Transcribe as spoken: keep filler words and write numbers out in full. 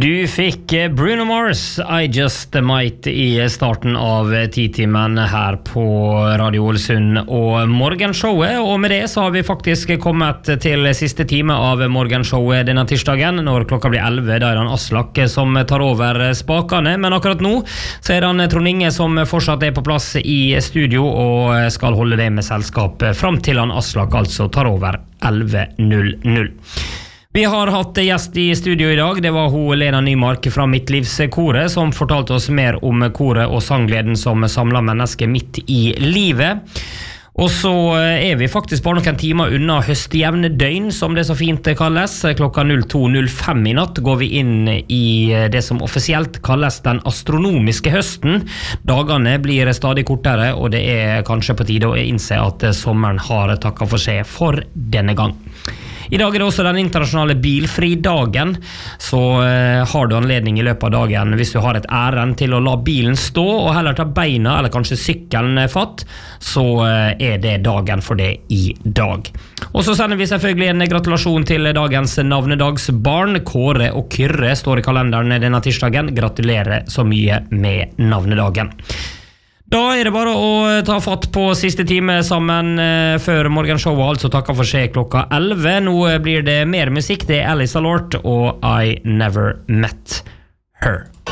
Du fikk Bruno Mars, I Just Might i starten av titimen her på Radio Ålesund og Morgenshowet, og med det så har vi faktisk kommet til siste time av Morgenshowet denne tirsdagen, når klokka blir elleve, da er det Aslak som tar over spakene, men akkurat nå så er det Trond Inge som fortsatt er på plass i studio og skal holde det med selskap fram til han Aslak altså tar over elleve null null. Vi har hatt gjest i studio i dag, det var hun Lena Nymark fra Midtlivskoret som fortalte oss mer om koret og sanggleden som samler mennesker midt i livet. Og så er vi faktisk bare noen timer unna høstjevne døgn, som det så fint kalles. Klokka to null fem i natt går vi inn i det som offisielt kalles den astronomiske høsten. Dagene blir stadig kortere, og det er kanskje på tide å innse at sommeren har takket for seg for denne gang. I dag er det også den internasjonale bilfridagen, så eh, har du anledning i løpet av dagen, hvis du har et ærend til å la bilen stå og heller ta beina eller kanskje sykkelen fatt, så eh, er det dagen for det i dag. Og så sender vi selvfølgelig en gratulasjon til dagens navnedagsbarn. Kåre og Kyrre står i kalenderen denne tirsdagen. Gratulerer så mye med navnedagen. Da er det bare å ta fatt på siste time sammen eh, før morgenshowet, altså takker for seg klokka elleve. Nå blir det mer musikk, det er Alice Alort og I Never Met Her.